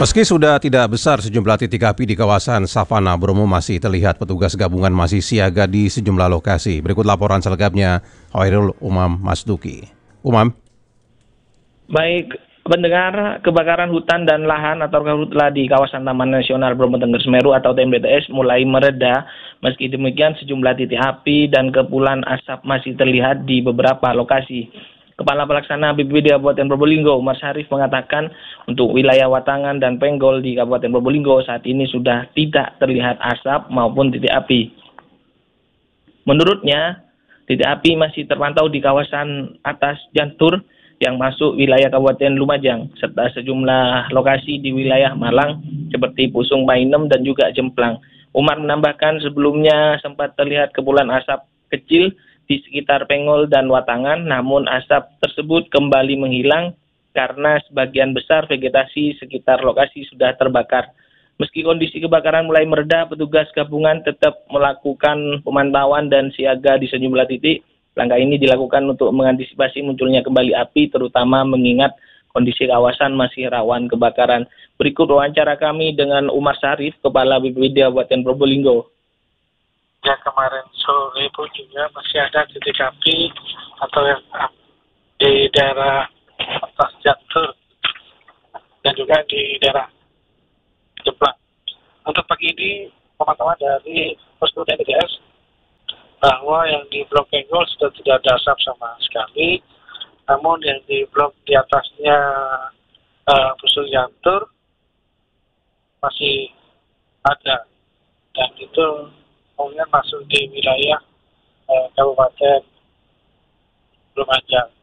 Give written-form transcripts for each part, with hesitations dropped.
Meski sudah tidak besar, sejumlah titik api di kawasan Savana Bromo masih terlihat. Petugas gabungan masih siaga di sejumlah lokasi. Berikut laporan selengkapnya Hoirul Umam Masduki. Umam. Baik, pendengar, kebakaran hutan dan lahan atau karhutla di kawasan Taman Nasional Bromo Tengger Semeru atau TNBTS mulai mereda. Meski demikian, sejumlah titik api dan kepulan asap masih terlihat di beberapa lokasi. Kepala Pelaksana BPBD Kabupaten Probolinggo, Umar Syarif, mengatakan untuk wilayah Watangan dan Penggol di Kabupaten Probolinggo saat ini sudah tidak terlihat asap maupun titik api. Menurutnya, titik api masih terpantau di kawasan atas Jantur yang masuk wilayah Kabupaten Lumajang, serta sejumlah lokasi di wilayah Malang seperti Pusung Painem dan juga Jemplang. Umar menambahkan sebelumnya sempat terlihat kepulan asap kecil di sekitar Penggol dan Watangan, namun asap tersebut kembali menghilang karena sebagian besar vegetasi sekitar lokasi sudah terbakar. Meski kondisi kebakaran mulai mereda, petugas gabungan tetap melakukan pemantauan dan siaga di sejumlah titik. Langkah ini dilakukan untuk mengantisipasi munculnya kembali api, terutama mengingat kondisi kawasan masih rawan kebakaran. Berikut wawancara kami dengan Umar Syarif, Kepala BPBD Kabupaten Probolinggo. Ya, kemarin sore pun juga masih ada titik api atau yang di daerah atas Jantur dan juga di daerah Jeplang. Untuk pagi ini pemantauan dari posko TNBTS bahwa yang di blok Penggol sudah tidak ada asap sama sekali, namun yang di blok di atasnya Pusung Jantur masih ada, dan itu kemudian masuk di wilayah Kabupaten Lumajang.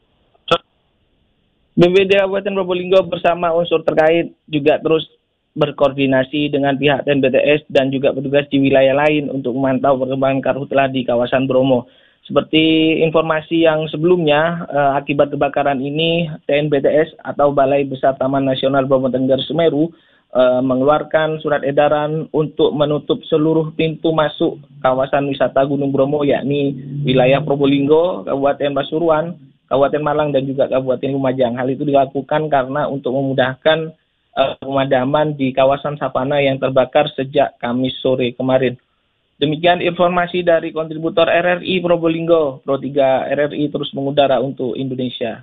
BPBD Kabupaten Probolinggo bersama unsur terkait juga terus berkoordinasi dengan pihak TNBTS dan juga petugas di wilayah lain untuk memantau perkembangan karhutla di kawasan Bromo. Seperti informasi yang sebelumnya, akibat kebakaran ini TNBTS atau Balai Besar Taman Nasional Bromo Tengger Semeru mengeluarkan surat edaran untuk menutup seluruh pintu masuk kawasan wisata Gunung Bromo, yakni wilayah Probolinggo, Kabupaten Pasuruan, Kabupaten Malang, dan juga Kabupaten Lumajang. Hal itu dilakukan karena untuk memudahkan pemadaman di kawasan Savana yang terbakar sejak Kamis sore kemarin. Demikian informasi dari kontributor RRI Probolinggo. Pro 3 RRI terus mengudara untuk Indonesia.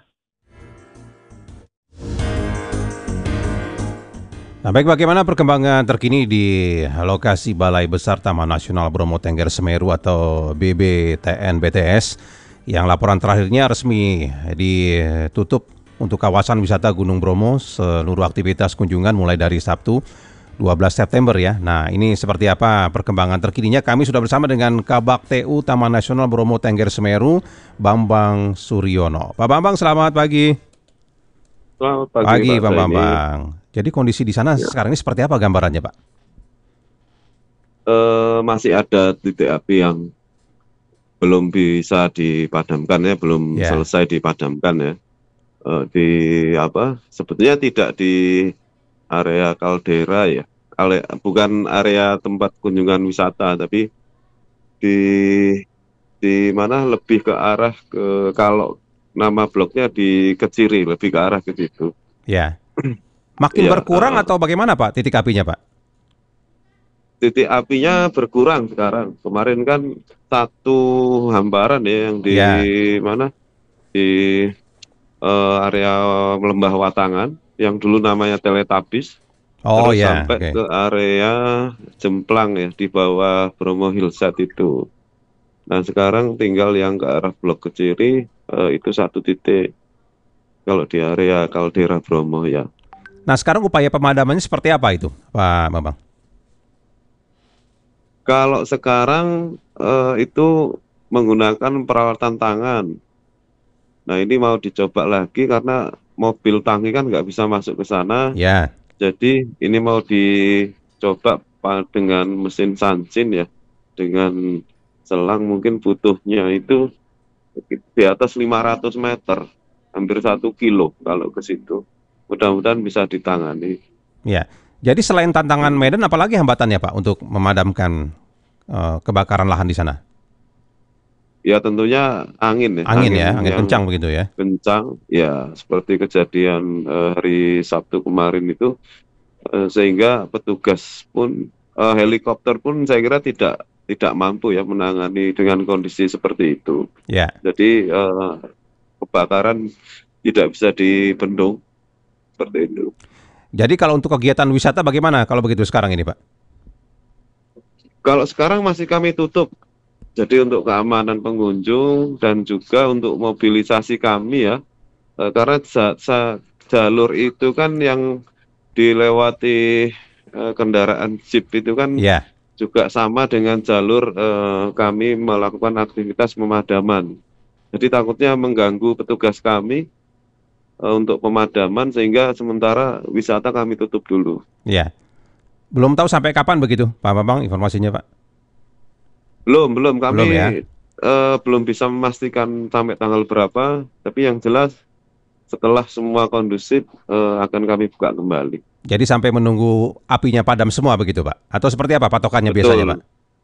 Nah, baik, bagaimana perkembangan terkini di lokasi Balai Besar Taman Nasional Bromo Tengger Semeru atau BBTN-BTS yang laporan terakhirnya resmi ditutup untuk kawasan wisata Gunung Bromo, seluruh aktivitas kunjungan mulai dari Sabtu 12 September ya. Nah, ini seperti apa perkembangan terkininya? Kami sudah bersama dengan Kabak TU Taman Nasional Bromo Tengger Semeru, Bambang Suryono. Pak Bambang, selamat pagi. Selamat pagi, Pak Bambang. Jadi kondisi di sana sekarang ini seperti apa gambarannya, Pak? Masih ada titik api yang belum bisa dipadamkan ya, belum selesai dipadamkan ya. Sebetulnya tidak di area kaldera ya, bukan area tempat kunjungan wisata, tapi di mana lebih ke arah ke, kalau nama bloknya di Keciri, lebih ke arah ke situ. Ya. Makin berkurang atau bagaimana, Pak, titik apinya, Pak? Titik apinya berkurang sekarang. Kemarin kan satu hamparan ya yang di mana di area Lembah Watangan yang dulu namanya Teletubbies. Sampai ke area Jemplang ya, di bawah Bromo Hillside itu. Nah, sekarang tinggal yang ke arah Blok Keciri, itu satu titik kalau di area kaldera Bromo ya. Nah, sekarang upaya pemadamannya seperti apa itu, Pak Bambang? Kalau sekarang itu menggunakan peralatan tangan. Nah, ini mau dicoba lagi karena mobil tangki kan nggak bisa masuk ke sana. Ya. Jadi ini mau dicoba dengan mesin sansin ya, dengan selang mungkin butuhnya itu di atas 500 meter, hampir 1 kilo kalau ke situ. Mudah-mudahan bisa ditangani. Ya, jadi selain tantangan medan, apalagi hambatannya, Pak, untuk memadamkan kebakaran lahan di sana? Ya tentunya angin ya. Angin kencang begitu ya? Kencang, ya seperti kejadian hari Sabtu kemarin itu, sehingga petugas pun helikopter pun saya kira tidak mampu ya menangani dengan kondisi seperti itu. Ya. Jadi kebakaran tidak bisa dibendung seperti itu. Jadi kalau untuk kegiatan wisata bagaimana kalau begitu sekarang ini, Pak? Kalau sekarang masih kami tutup. Jadi untuk keamanan pengunjung dan juga untuk mobilisasi kami ya, karena jalur itu kan yang dilewati kendaraan jeep itu kan juga sama dengan jalur kami melakukan aktivitas pemadaman. Jadi takutnya mengganggu petugas kami untuk pemadaman sehingga sementara wisata kami tutup dulu. Iya. Belum tahu sampai kapan begitu, Pak Bambang, informasinya, Pak? Belum. Kami belum, ya? Belum bisa memastikan sampai tanggal berapa, tapi yang jelas setelah semua kondusif akan kami buka kembali. Jadi sampai menunggu apinya padam semua begitu, Pak? Atau seperti apa patokannya biasanya, Pak?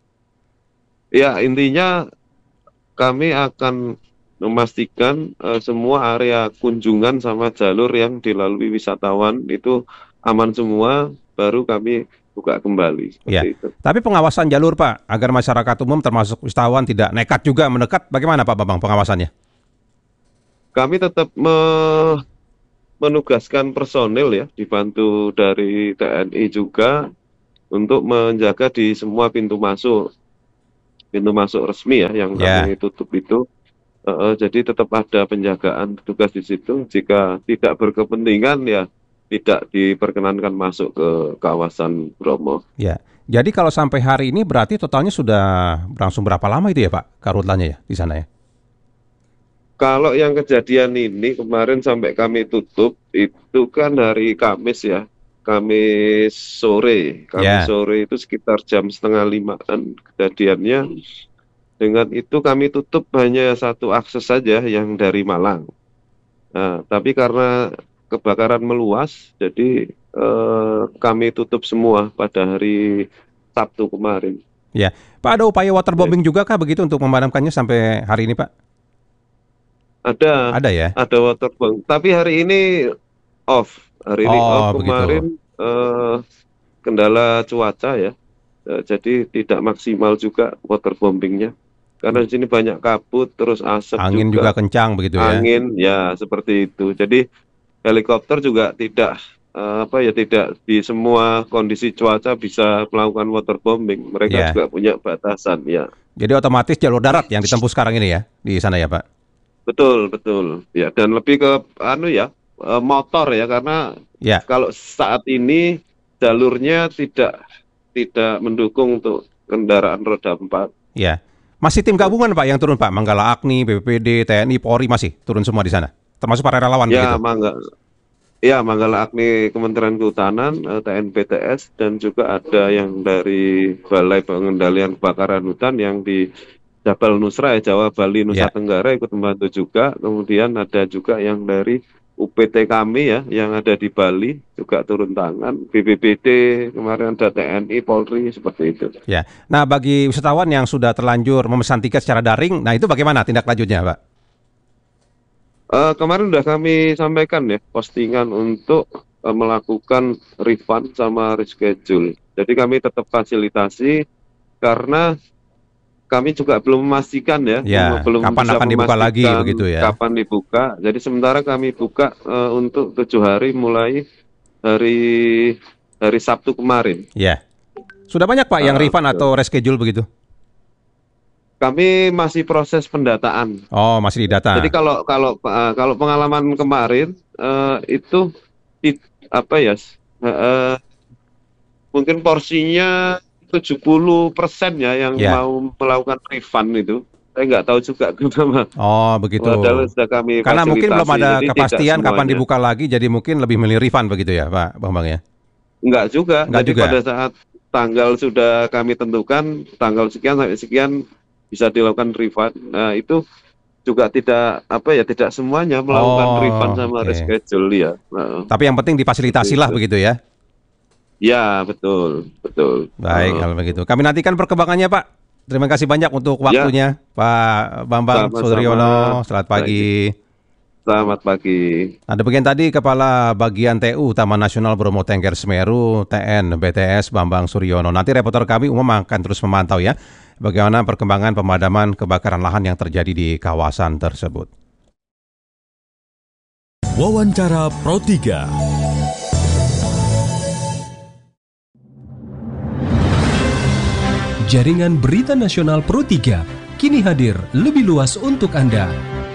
Ya, intinya kami akan memastikan semua area kunjungan sama jalur yang dilalui wisatawan itu aman semua, baru kami buka kembali. Ya. Itu. Tapi pengawasan jalur, Pak, agar masyarakat umum termasuk wisatawan tidak nekat juga mendekat, bagaimana Pak Bambang pengawasannya? Kami tetap menugaskan personil ya, dibantu dari TNI juga untuk menjaga di semua pintu masuk resmi ya yang kami tutup itu. Jadi tetap ada penjagaan petugas di situ. Jika tidak berkepentingan ya tidak diperkenankan masuk ke kawasan Bromo. Ya, jadi kalau sampai hari ini berarti totalnya sudah berlangsung berapa lama itu ya Pak, karhutlannya ya di sana ya? Kalau yang kejadian ini kemarin sampai kami tutup itu kan hari Kamis ya, Kamis sore. Sore itu sekitar jam 4:30 kejadiannya. Dengan itu kami tutup hanya satu akses saja yang dari Malang. Nah, tapi karena kebakaran meluas, jadi kami tutup semua pada hari Sabtu kemarin. Ya, Pak, ada upaya waterbombing juga kah begitu untuk memadamkannya sampai hari ini, Pak? Ada ya. Ada waterbombing. Tapi hari ini off. Hari ini off kemarin kendala cuaca ya. Jadi tidak maksimal juga waterbombingnya. Karena di sini banyak kabut, terus asap angin juga kencang begitu ya. Angin ya seperti itu. Jadi helikopter juga tidak tidak di semua kondisi cuaca bisa melakukan waterbombing. Mereka juga punya batasan ya. Jadi otomatis jalur darat yang ditempuh sekarang ini ya di sana ya, Pak. Betul. Ya, dan lebih ke motor ya, karena kalau saat ini jalurnya tidak mendukung untuk kendaraan roda 4. Ya. Masih tim gabungan Pak yang turun Pak, Manggala Agni, BPBD, TNI, Polri masih turun semua di sana. Termasuk para relawan begitu. Manggala Agni Kementerian Kehutanan, TNBTS, dan juga ada yang dari Balai Pengendalian Kebakaran Hutan yang di Jabal Nusra Jawa, Bali, Nusa Tenggara ikut membantu juga. Kemudian ada juga yang dari UPT kami ya yang ada di Bali juga turun tangan, BPBD, kemarin ada TNI, Polri, seperti itu. Ya. Nah, bagi wisatawan yang sudah terlanjur memesan tiket secara daring, nah itu bagaimana tindak lanjutnya, Pak? Kemarin sudah kami sampaikan ya postingan untuk melakukan refund sama reschedule. Jadi kami tetap fasilitasi karena kami juga belum memastikan belum kapan bisa akan dibuka lagi begitu ya. Kapan dibuka. Jadi sementara kami buka untuk 7 hari mulai dari Sabtu kemarin. Ya. Sudah banyak Pak yang refund atau reschedule begitu? Kami masih proses pendataan. Oh, masih didata. Jadi kalau pengalaman kemarin itu mungkin porsinya 70% ya yang mau melakukan refund itu. Saya nggak tahu juga kenapa. Oh, begitu. Sudah kami karena mungkin belum ada kepastian kapan semuanya dibuka lagi, jadi mungkin lebih milih refund begitu ya, Pak Bambang ya? Enggak juga. Jadi pada saat tanggal sudah kami tentukan, tanggal sekian sampai sekian bisa dilakukan refund. Nah, itu juga tidak semuanya melakukan refund sama reschedule ya. Tapi yang penting difasilitasi lah begitu ya. Ya, betul. Baik, kalau begitu. Kami nantikan perkembangannya, Pak. Terima kasih banyak untuk waktunya, Pak Bambang Sudriono. Selamat pagi. Selamat pagi. Nah, demikian tadi Kepala Bagian TU Taman Nasional Bromo Tengger Semeru TN BTS Bambang Suryono. Nanti reporter kami Umam akan terus memantau ya bagaimana perkembangan pemadaman kebakaran lahan yang terjadi di kawasan tersebut. Wawancara Pro 3. Jaringan Berita Nasional Pro 3 kini hadir lebih luas untuk Anda.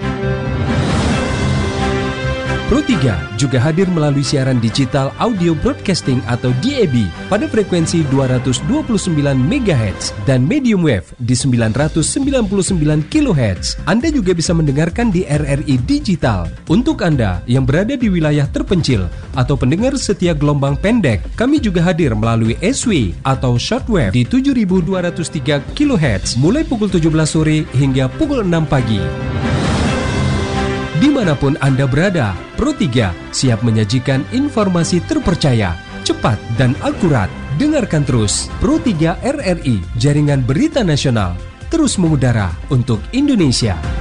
Pro 3 juga hadir melalui siaran digital audio broadcasting atau DAB pada frekuensi 229 MHz dan medium wave di 999 kHz. Anda juga bisa mendengarkan di RRI Digital. Untuk Anda yang berada di wilayah terpencil atau pendengar setia gelombang pendek, kami juga hadir melalui SW atau shortwave di 7203 kHz mulai pukul 17 sore hingga pukul 6 pagi. Dimanapun Anda berada, Pro 3 siap menyajikan informasi terpercaya, cepat dan akurat. Dengarkan terus Pro 3 RRI, Jaringan Berita Nasional, terus mengudara untuk Indonesia.